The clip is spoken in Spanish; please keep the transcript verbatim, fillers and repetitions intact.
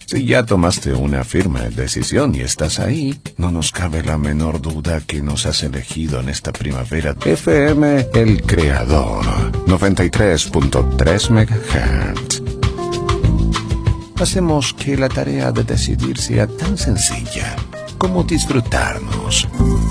Si ya tomaste una firme decisión y estás ahí, no nos cabe la menor duda que nos has elegido en esta primavera. F M El Creador, noventa y tres punto tres megahertz. Hacemos que la tarea de decidir sea tan sencilla como disfrutarnos.